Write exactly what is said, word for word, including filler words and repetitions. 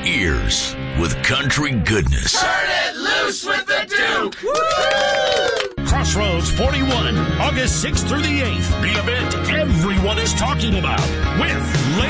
ears with country goodness. Turn it loose with the Duke! Woo! Crossroads forty-one, August sixth through the eighth. The event everyone is talking about with